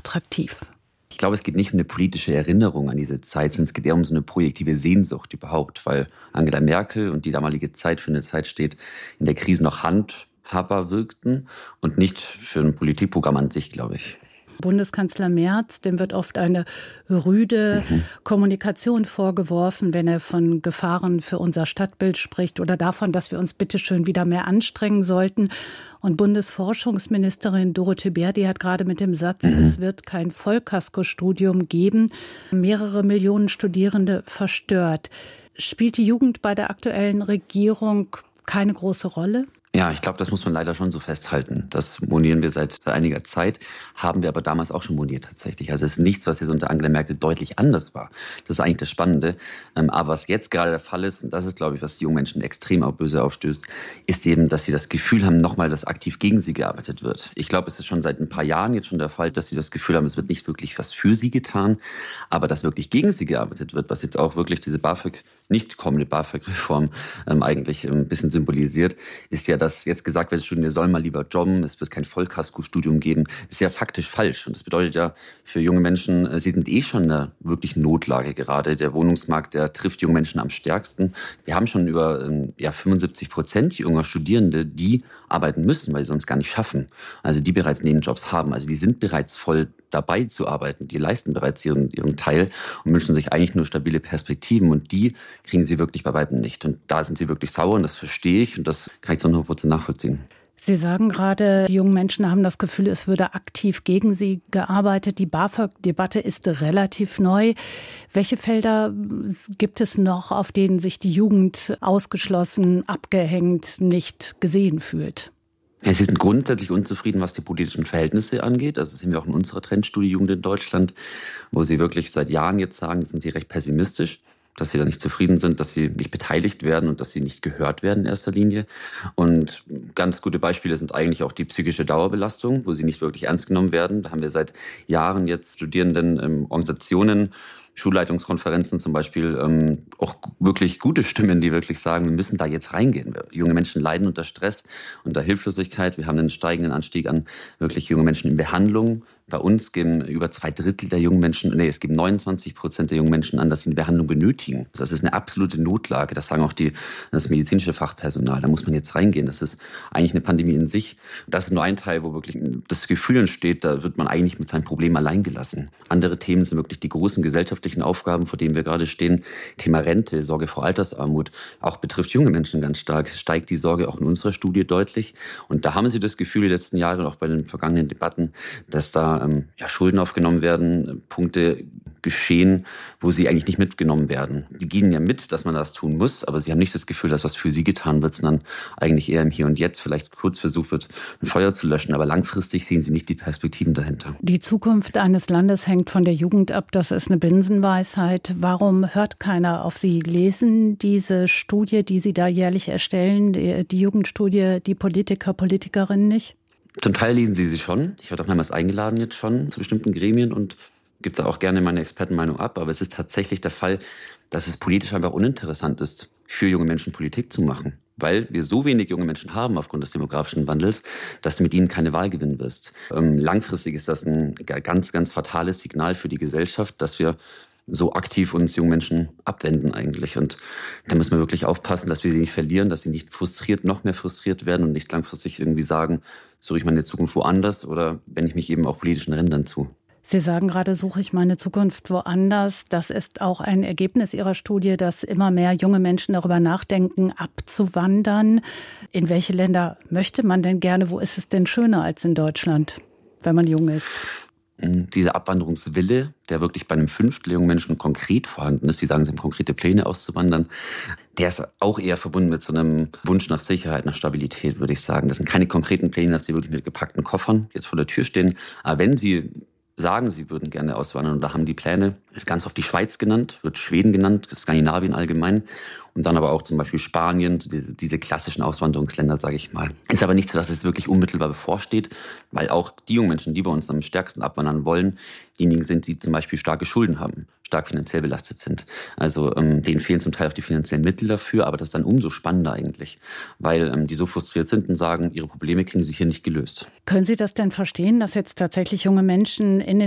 attraktiv? Ich glaube, es geht nicht um eine politische Erinnerung an diese Zeit, sondern es geht eher um so eine projektive Sehnsucht überhaupt, weil Angela Merkel und die damalige Zeit für eine Zeit steht, in der Krise noch handhabbar wirkten und nicht für ein Politikprogramm an sich, glaube ich. Bundeskanzler Merz, dem wird oft eine rüde Kommunikation vorgeworfen, wenn er von Gefahren für unser Stadtbild spricht oder davon, dass wir uns bitteschön wieder mehr anstrengen sollten. Und Bundesforschungsministerin Dorothee Bär, die hat gerade mit dem Satz, es wird kein Vollkaskostudium geben, mehrere Millionen Studierende verstört. Spielt die Jugend bei der aktuellen Regierung keine große Rolle? Ja, ich glaube, das muss man leider schon so festhalten. Das monieren wir seit einiger Zeit, haben wir aber damals auch schon moniert tatsächlich. Also es ist nichts, was jetzt unter Angela Merkel deutlich anders war. Das ist eigentlich das Spannende. Aber was jetzt gerade der Fall ist, und das ist, glaube ich, was die jungen Menschen extrem auch böse aufstößt, ist eben, dass sie das Gefühl haben, nochmal, dass aktiv gegen sie gearbeitet wird. Ich glaube, es ist schon seit ein paar Jahren jetzt schon der Fall, dass sie das Gefühl haben, es wird nicht wirklich was für sie getan, aber dass wirklich gegen sie gearbeitet wird, was jetzt auch wirklich diese nicht kommende BAföG-Reform eigentlich ein bisschen symbolisiert, ist ja, dass jetzt gesagt wird, Studierende sollen mal lieber jobben, es wird kein Vollkasko-Studium geben. Das ist ja faktisch falsch. Und das bedeutet ja für junge Menschen, sie sind schon in einer wirklichen Notlage gerade. Der Wohnungsmarkt, der trifft junge Menschen am stärksten. Wir haben schon über 75% junger Studierende, die arbeiten müssen, weil sie sonst gar nicht schaffen. Also die bereits Nebenjobs haben. Also die sind bereits voll dabei zu arbeiten. Die leisten bereits ihren Teil und wünschen sich eigentlich nur stabile Perspektiven. Und die kriegen sie wirklich bei weitem nicht. Und da sind sie wirklich sauer und das verstehe ich und das kann ich zu 100% nachvollziehen. Sie sagen gerade, die jungen Menschen haben das Gefühl, es würde aktiv gegen sie gearbeitet. Die BAföG-Debatte ist relativ neu. Welche Felder gibt es noch, auf denen sich die Jugend ausgeschlossen, abgehängt, nicht gesehen fühlt? Sie sind grundsätzlich unzufrieden, was die politischen Verhältnisse angeht. Also das sehen wir auch in unserer Trendstudie Jugend in Deutschland, wo sie wirklich seit Jahren jetzt sagen, das sind sie recht pessimistisch, dass sie da nicht zufrieden sind, dass sie nicht beteiligt werden und dass sie nicht gehört werden in erster Linie. Und ganz gute Beispiele sind eigentlich auch die psychische Dauerbelastung, wo sie nicht wirklich ernst genommen werden. Da haben wir seit Jahren jetzt Studierenden, Organisationen, Schulleitungskonferenzen zum Beispiel, auch wirklich gute Stimmen, die wirklich sagen, wir müssen da jetzt reingehen. Junge Menschen leiden unter Stress, unter Hilflosigkeit. Wir haben einen steigenden Anstieg an wirklich junge Menschen in Behandlung. Bei uns geben über 2/3 der jungen Menschen, es geben 29% der jungen Menschen an, dass sie eine Behandlung benötigen. Das ist eine absolute Notlage. Das sagen auch das medizinische Fachpersonal. Da muss man jetzt reingehen. Das ist eigentlich eine Pandemie in sich. Das ist nur ein Teil, wo wirklich das Gefühl entsteht, da wird man eigentlich mit seinem Problem allein gelassen. Andere Themen sind wirklich die großen gesellschaftlichen Aufgaben, vor denen wir gerade stehen. Thema Rente, Sorge vor Altersarmut, auch betrifft junge Menschen ganz stark. Es steigt die Sorge auch in unserer Studie deutlich. Und da haben Sie das Gefühl, die letzten Jahre, auch bei den vergangenen Debatten, dass da Schulden aufgenommen werden, Punkte geschehen, wo sie eigentlich nicht mitgenommen werden. Die gehen ja mit, dass man das tun muss, aber sie haben nicht das Gefühl, dass was für sie getan wird, sondern eigentlich eher im Hier und Jetzt vielleicht kurz versucht wird, ein Feuer zu löschen, aber langfristig sehen sie nicht die Perspektiven dahinter. Die Zukunft eines Landes hängt von der Jugend ab, das ist eine Binsenweisheit. Warum hört keiner auf Sie? Lesen diese Studie, die Sie da jährlich erstellen, die Jugendstudie, die Politiker, Politikerinnen nicht? Zum Teil lesen sie schon. Ich werde auch mehrmals eingeladen jetzt schon zu bestimmten Gremien und gebe da auch gerne meine Expertenmeinung ab. Aber es ist tatsächlich der Fall, dass es politisch einfach uninteressant ist, für junge Menschen Politik zu machen. Weil wir so wenig junge Menschen haben aufgrund des demografischen Wandels, dass du mit ihnen keine Wahl gewinnen wirst. Langfristig ist das ein ganz, ganz fatales Signal für die Gesellschaft, dass wir so aktiv uns jungen Menschen abwenden eigentlich. Und da müssen wir wirklich aufpassen, dass wir sie nicht verlieren, dass sie nicht noch mehr frustriert werden und nicht langfristig irgendwie sagen, suche ich meine Zukunft woanders oder wende ich mich eben auch politischen Rändern zu. Sie sagen gerade, suche ich meine Zukunft woanders. Das ist auch ein Ergebnis Ihrer Studie, dass immer mehr junge Menschen darüber nachdenken, abzuwandern. In welche Länder möchte man denn gerne? Wo ist es denn schöner als in Deutschland, wenn man jung ist? Dieser Abwanderungswille, der wirklich bei einem Fünftel jungen Menschen konkret vorhanden ist, die sagen, sie haben konkrete Pläne auszuwandern, der ist auch eher verbunden mit so einem Wunsch nach Sicherheit, nach Stabilität, würde ich sagen. Das sind keine konkreten Pläne, dass sie wirklich mit gepackten Koffern jetzt vor der Tür stehen. Aber wenn sie sagen, sie würden gerne auswandern oder haben die Pläne, wird ganz oft die Schweiz genannt, wird Schweden genannt, Skandinavien allgemein und dann aber auch zum Beispiel Spanien, diese klassischen Auswanderungsländer, sage ich mal. Ist aber nicht so, dass es wirklich unmittelbar bevorsteht, weil auch die jungen Menschen, die bei uns am stärksten abwandern wollen, diejenigen sind, die zum Beispiel starke Schulden haben, stark finanziell belastet sind. Also denen fehlen zum Teil auch die finanziellen Mittel dafür, aber das ist dann umso spannender eigentlich, weil die so frustriert sind und sagen, ihre Probleme kriegen sie hier nicht gelöst. Können Sie das denn verstehen, dass jetzt tatsächlich junge Menschen in